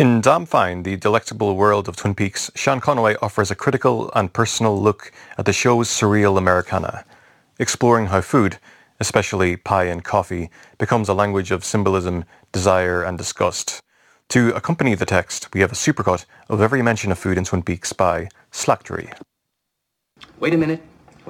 In Damn Fine, the delectable world of Twin Peaks, Sean Conaway offers a critical and personal look at the show's surreal Americana, exploring how food, especially pie and coffee, becomes a language of symbolism, desire and disgust. To accompany the text, we have a supercut of every mention of food in Twin Peaks by Slacktory. Wait a minute.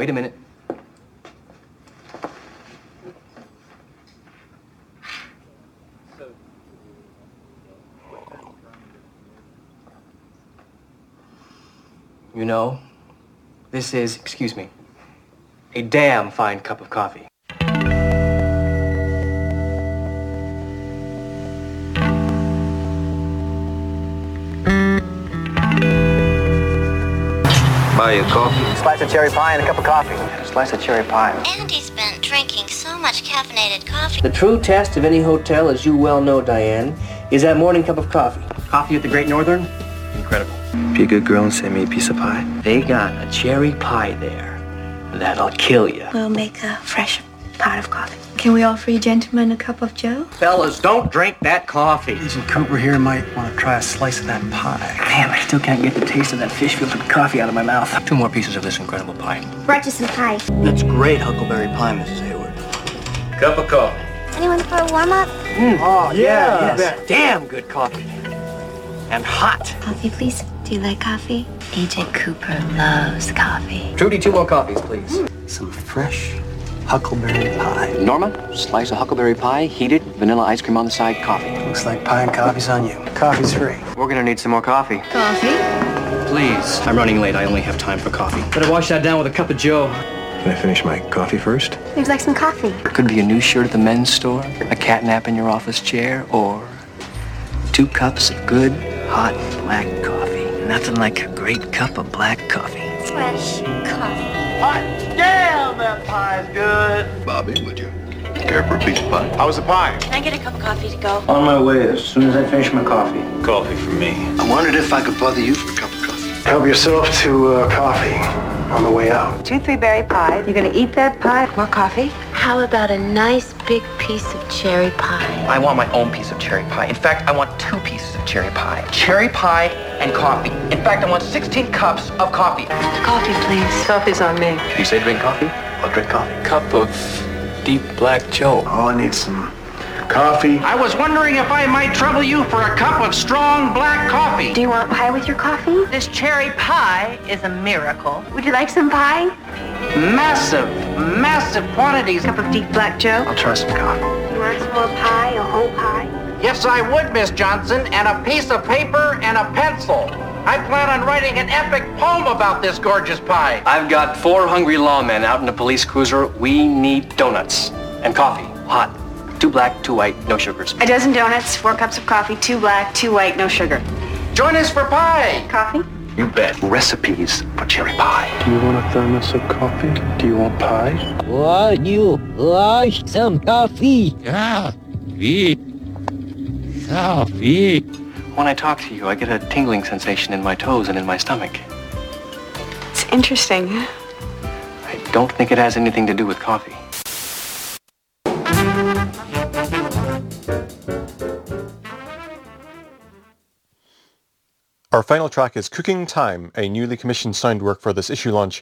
You know, this is, excuse me, a damn fine cup of coffee. Buy you coffee? Slice of cherry pie and a cup of coffee. Slice of cherry pie. Andy's been drinking so much caffeinated coffee. The true test of any hotel, as you well know, Diane, is that morning cup of coffee. Coffee at the Great Northern? Incredible. Be a good girl and send me a piece of pie. They got a cherry pie there that'll kill you. We'll make a fresh pot of coffee. Can we offer you gentlemen a cup of joe? Fellas, don't drink that coffee. Agent Cooper here might want to try a slice of that pie. Damn, I still can't get the taste of that fish-filtered coffee out of my mouth. 2 more pieces of this incredible pie. Brought you some pie. That's great huckleberry pie, Mrs. Hayward. Cup of coffee. Anyone for a warm-up? Oh, yeah. Yes. Damn good coffee. And hot. Coffee, please. Do you like coffee? Agent Cooper loves coffee. Trudy, 2 more coffees, please. Some fresh huckleberry pie. Norma, slice of huckleberry pie, heated, vanilla ice cream on the side, coffee. Looks like pie and coffee's on you. Coffee's free. We're gonna need some more coffee. Coffee? Please. I'm running late. I only have time for coffee. Better wash that down with a cup of joe. Can I finish my coffee first? Would you like some coffee? Could be a new shirt at the men's store, a cat nap in your office chair, or 2 cups of good, hot, black coffee. Nothing like a great cup of black coffee. Fresh coffee. Damn, that pie's good. Bobby, would you care for a piece of pie? How was the pie? Can I get a cup of coffee to go? On my way as soon as I finish my coffee. Coffee for me. I wondered if I could bother you for a cup of coffee. Help yourself to coffee on the way out. 2 3-berry pie. You're gonna eat that pie? More coffee? How about a nice big piece of cherry pie? I want my own piece of cherry pie. In fact, I want 2 pieces of cherry pie. Cherry pie and coffee. In fact, I want 16 cups of coffee. Coffee, please. Coffee's on me. If you say drink coffee, I'll drink coffee. Cup of deep black joe. Oh, I need some coffee. I was wondering if I might trouble you for a cup of strong black coffee. Do you want pie with your coffee? This cherry pie is a miracle. Would you like some pie? Massive quantities. Cup of deep black joe? I'll try some coffee. You want some more pie, a whole pie? Yes, I would, Miss Johnson, and a piece of paper and a pencil. I plan on writing an epic poem about this gorgeous pie. I've got 4 hungry lawmen out in a police cruiser. We need donuts and coffee. Hot. 2 black, 2 white, no sugars. A dozen donuts, 4 cups of coffee, 2 black, 2 white, no sugar. Join us for pie. Coffee? You bet. Recipes for cherry pie. Do you want a thermos of coffee? Do you want pie? Would you like some coffee? Coffee. Coffee. When I talk to you, I get a tingling sensation in my toes and in my stomach. It's interesting. I don't think it has anything to do with coffee. Our final track is Cooking Time, a newly commissioned sound work for this issue launch